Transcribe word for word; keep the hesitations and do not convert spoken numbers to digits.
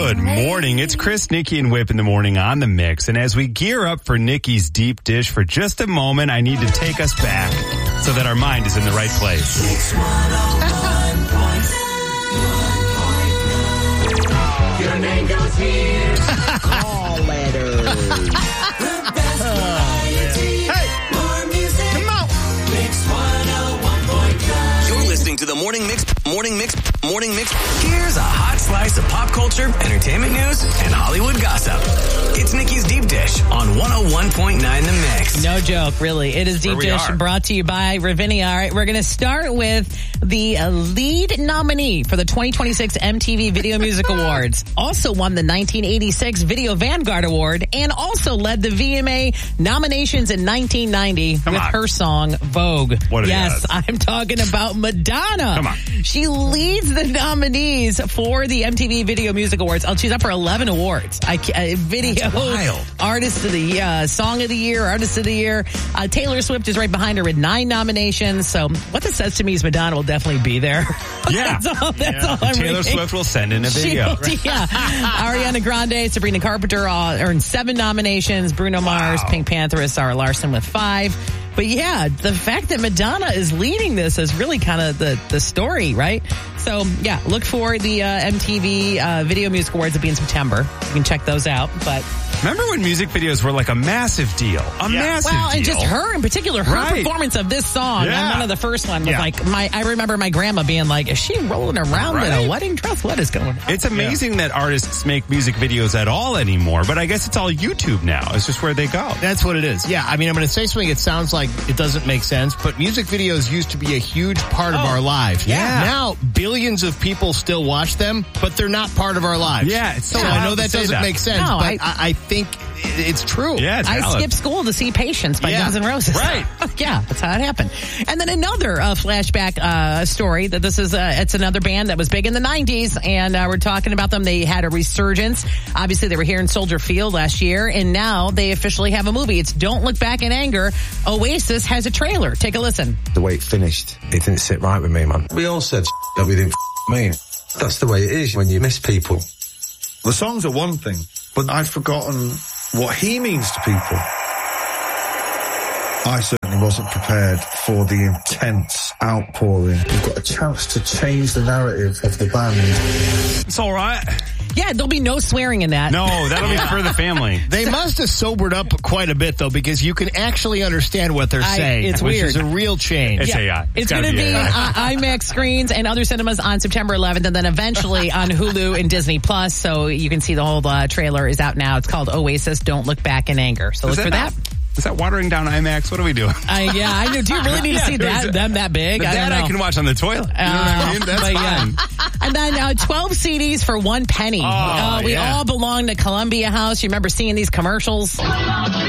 Good morning. It's Chris, Nikki, and Whip in the morning on the mix. And as we gear up for Nikki's deep dish for just a moment, I need to take us back so that our mind is in the right place. Your name goes here. Call letters. The best variety. Hey. More music. Come on. Mix one oh one point nine. You're listening to the Morning Mix, Morning Mix, Morning Mix. Here's a hot slice of pop culture, entertainment news, and Hollywood gossip. It's Nikki's Deep Dish on one oh one point nine The Mix. No joke, really. It is Deep we Dish are. brought to you by Ravinia. All right, we're going to start with the uh, lead nominee for the twenty twenty-six M T V Video Music Awards. Also won the nineteen eighty-six Video Vanguard Award and also led the V M A nominations in nineteen ninety Come with on. her song Vogue. What are the yes, odds? I'm talking about Madonna. Come on. She leads the nominees for the M T V Video Music Awards. Oh, she's up for eleven awards. I, ca- uh, video wild. Artist of the uh, Song of the Year, Artist of the Year. Uh, Taylor Swift is right behind her with nine nominations. So what this says to me is Madonna will definitely be there. Yeah. that's all. That's all I'm Taylor reading. Swift will send in a video. She- yeah. Ariana Grande, Sabrina Carpenter all earned seven nominations. Bruno Mars, Pink Panther, Sarah Larson with five. But yeah, the fact that Madonna is leading this is really kind of the, the story, right? So yeah, look for the uh, M T V uh, Video Music Awards to be in September. You can check those out. But Remember when music videos were like a massive deal? A massive well, deal. and just her in particular, her Right. performance of this song, Yeah. and one of the first one was Yeah. like my. I remember my grandma being like, "Is she rolling around in Right. a wedding dress? What is going on?" It's amazing that artists make music videos at all anymore, but I guess it's all YouTube now. It's just where they go. That's what it is. Yeah, I mean, I'm going to say something. It sounds like it doesn't make sense, but music videos used to be a huge part of Oh, our lives. yeah. Now, billions of people still watch them, but they're not part of our lives. Yeah, it's so So I wild know to that say doesn't that. make sense, No, but I- I, I think it's true. Yeah, it's I valid. skipped school to see Patience by Yeah. Guns N' Roses. Right. Yeah, that's how it happened. And then another uh, flashback uh, story that this is, uh, it's another band that was big in the nineties, and uh, we're talking about them. They had a resurgence. Obviously, they were here in Soldier Field last year, and now they officially have a movie. It's Don't Look Back in Anger. Oasis has a trailer. Take a listen. The way it finished, it didn't sit right with me, man. We all said that we didn't mean. That's the way it is when you miss people. The songs are one thing, but I'd forgotten what he means to people. I certainly wasn't prepared for the intense outpouring. You've got a chance to change the narrative of the band. It's all right. Yeah, there'll be no swearing in that. No, that'll be for the family. They must have sobered up quite a bit, though, because you can actually understand what they're I- saying, it's which weird. is a real change. It's A I. It's, gotta going to be, A I. uh, IMAX screens and other cinemas on September eleventh, and then eventually on Hulu and Disney Plus. So you can see the whole uh, trailer is out now. It's called Oasis: Don't Look Back in Anger. So Is look for not- that. Is that watering down IMAX? What are we doing? I, yeah, I know. Do you really need to see that them that big? I that don't know. I can watch on the toilet. You know what I mean? That's but fine. yeah. And then uh, twelve C Ds for one penny. Oh, uh, we yeah. all belong to Columbia House. You remember seeing these commercials?